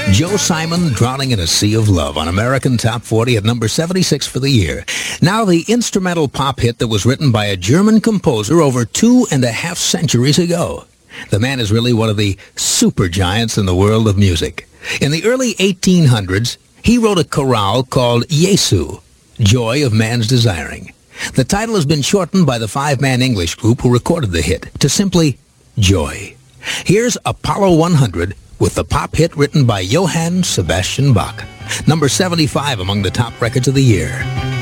Joe Simon, Drowning in a Sea of Love on American Top 40 at number 76 for the year. Now the instrumental pop hit that was written by a German composer over 2.5 centuries ago. The man is really one of the super giants in the world of music. In the early 1800s, he wrote a chorale called Jesu, Joy of Man's Desiring. The title has been shortened by the five-man English group who recorded the hit to simply Joy. Here's Apollo 100 with the pop hit written by Johann Sebastian Bach, number 75 among the top records of the year.